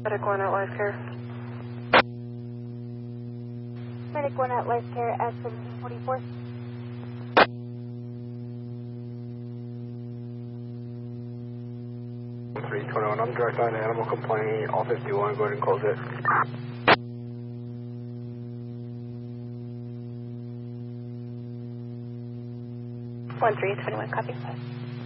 Medic 1 at Life Care. Medic 1 at Life Care at 1744. I'm direct on animal complaining, all 51, go ahead and close it. One 321, copy.